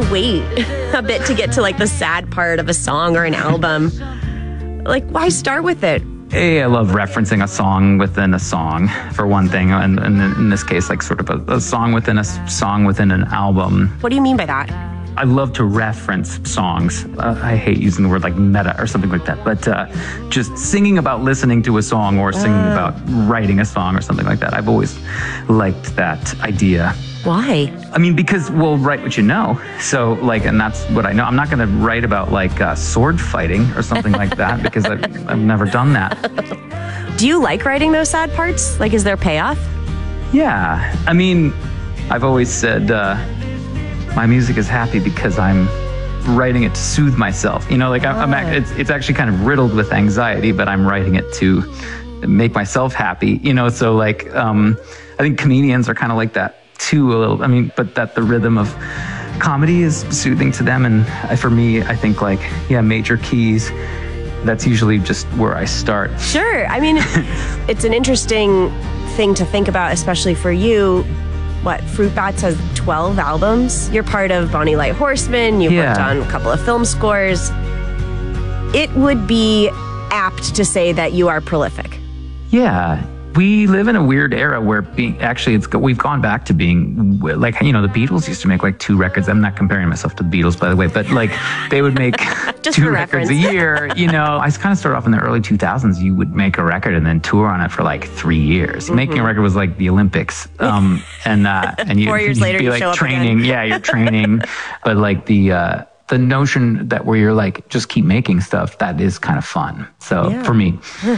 wait a bit to get to like the sad part of a song or an album? Like, why start with it? I love referencing a song within a song, for one thing, and in this case, like sort of a song within a song within an album. What do you mean by that? I love to reference songs. I hate using the word like meta or something like that, but just singing about listening to a song or singing about writing a song or something like that. I've always liked that idea. Why? I mean, because we'll write what you know. So, like, and that's what I know. I'm not going to write about, like, sword fighting or something like that because I've never done that. Do you like writing those sad parts? Like, is there payoff? Yeah. I mean, I've always said my music is happy because I'm writing it to soothe myself. You know, like, it's actually kind of riddled with anxiety, but I'm writing it to make myself happy. You know, so, like, I think comedians are kind of like that too a little. I mean, but that the rhythm of comedy is soothing to them, and for me, I think like major keys. That's usually just where I start. Sure. I mean, it's an interesting thing to think about, especially for you. What, Fruit Bats has 12 albums. You're part of Bonnie Light Horseman. You've worked on a couple of film scores. It would be apt to say that you are prolific. Yeah. We live in a weird era where we've gone back to being like, you know, the Beatles used to make like 2 records. I'm not comparing myself to the Beatles, by the way, but like they would make 2 records a year. You know, I kind of started off in the early 2000s. You would make a record and then tour on it for like 3 years. Mm-hmm. Making a record was like the Olympics. And you, 4 years later, be you like show up training. again. Yeah, you're training. But like the notion that where you're like, just keep making stuff, that is kind of fun. So for me.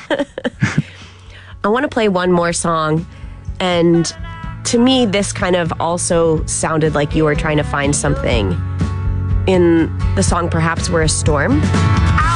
I want to play one more song, and to me, this kind of also sounded like you were trying to find something in the song Perhaps We're a Storm.